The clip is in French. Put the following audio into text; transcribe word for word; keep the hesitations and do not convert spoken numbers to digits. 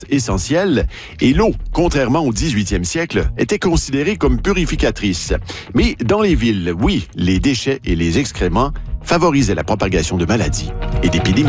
essentielle et l'eau, contrairement au dix-huitième siècle, était considérée comme purificatrice. Mais dans les villes, oui, les déchets et les excréments favorisaient la propagation de maladies et d'épidémies.